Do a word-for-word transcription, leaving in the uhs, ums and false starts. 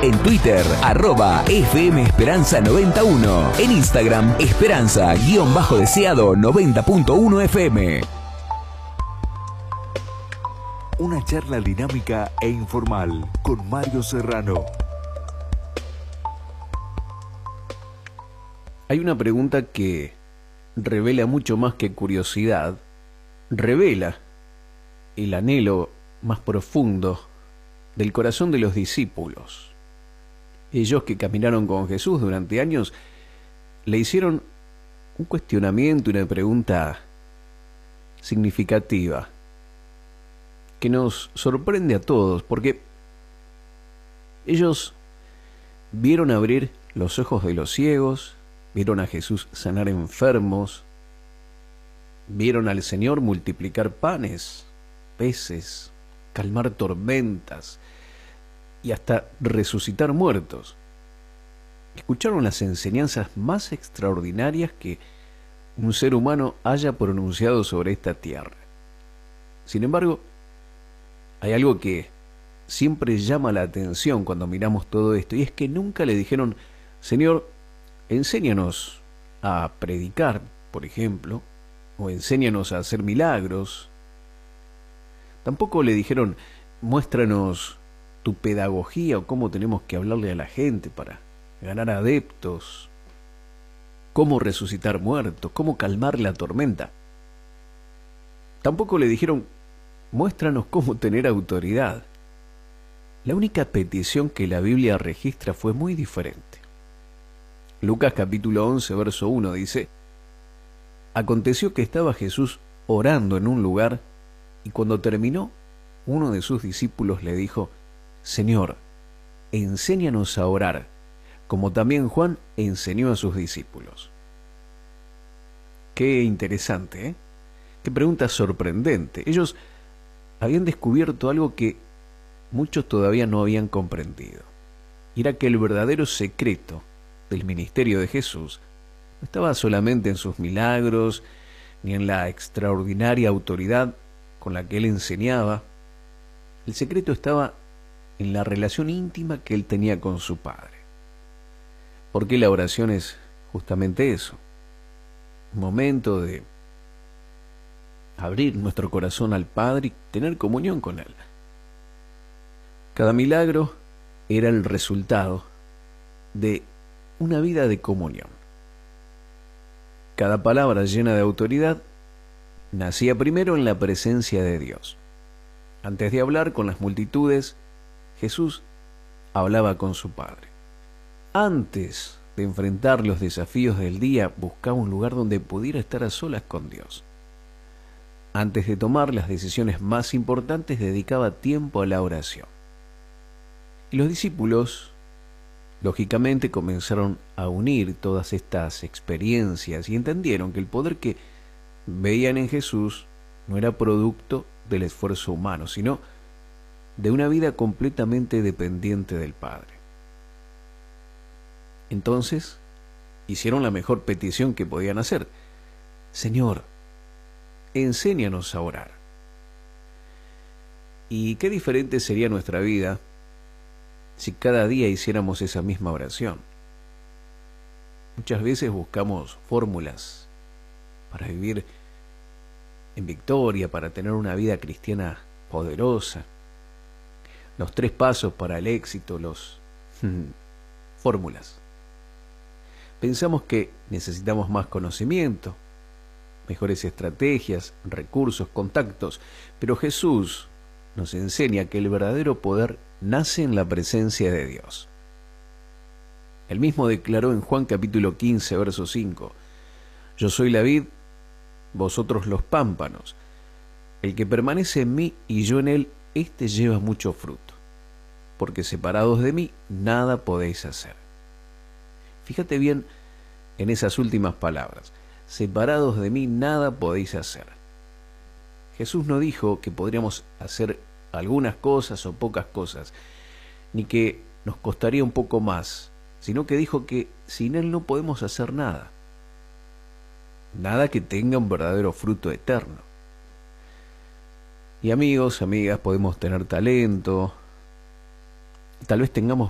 En Twitter, arroba F M Esperanza noventa y uno. En Instagram, Esperanza guión bajo deseado noventa punto uno F M. Una charla dinámica e informal con Mario Serrano. Hay una pregunta que revela mucho más que curiosidad, revela el anhelo más profundo del corazón de los discípulos. Ellos que caminaron con Jesús durante años le hicieron un cuestionamiento, una pregunta significativa que nos sorprende a todos, porque ellos vieron abrir los ojos de los ciegos, vieron a Jesús sanar enfermos, vieron al Señor multiplicar panes, peces, calmar tormentas y hasta resucitar muertos. Escucharon las enseñanzas más extraordinarias que un ser humano haya pronunciado sobre esta tierra. Sin embargo, hay algo que siempre llama la atención cuando miramos todo esto, y es que nunca le dijeron: Señor, enséñanos a predicar, por ejemplo, o enséñanos a hacer milagros. Tampoco le dijeron: muéstranos tu pedagogía o cómo tenemos que hablarle a la gente para ganar adeptos, cómo resucitar muertos, cómo calmar la tormenta. Tampoco le dijeron: muéstranos cómo tener autoridad. La única petición que la Biblia registra fue muy diferente. Lucas capítulo once, verso uno dice: aconteció que estaba Jesús orando en un lugar, y cuando terminó, uno de sus discípulos le dijo: Señor, enséñanos a orar, como también Juan enseñó a sus discípulos. Qué interesante, ¿eh? Qué pregunta sorprendente. Ellos habían descubierto algo que muchos todavía no habían comprendido. Y era que el verdadero secreto del ministerio de Jesús no estaba solamente en sus milagros, ni en la extraordinaria autoridad con la que él enseñaba. El secreto estaba en la relación íntima que él tenía con su Padre. Porque la oración es justamente eso, un momento de abrir nuestro corazón al Padre y tener comunión con Él. Cada milagro era el resultado de una vida de comunión. Cada palabra llena de autoridad nacía primero en la presencia de Dios. Antes de hablar con las multitudes, Jesús hablaba con su Padre. Antes de enfrentar los desafíos del día, buscaba un lugar donde pudiera estar a solas con Dios. Antes de tomar las decisiones más importantes, dedicaba tiempo a la oración. Y los discípulos, lógicamente, comenzaron a unir todas estas experiencias y entendieron que el poder que veían en Jesús no era producto del esfuerzo humano, sino de una vida completamente dependiente del Padre. Entonces, hicieron la mejor petición que podían hacer: Señor, enséñanos a orar. Y qué diferente sería nuestra vida si cada día hiciéramos esa misma oración. Muchas veces buscamos fórmulas para vivir en victoria, para tener una vida cristiana poderosa, los tres pasos para el éxito, los fórmulas. Pensamos que necesitamos más conocimiento, mejores estrategias, recursos, contactos, pero Jesús nos enseña que el verdadero poder nace en la presencia de Dios. Él mismo declaró en Juan capítulo quince, verso cinco: Yo soy la vid, vosotros los pámpanos. El que permanece en mí y yo en él, éste lleva mucho fruto, porque separados de mí nada podéis hacer. Fíjate bien en esas últimas palabras: separados de mí nada podéis hacer. Jesús no dijo que podríamos hacer algunas cosas o pocas cosas, ni que nos costaría un poco más, sino que dijo que sin Él no podemos hacer nada. Nada que tenga un verdadero fruto eterno. Y amigos, amigas, podemos tener talento, tal vez tengamos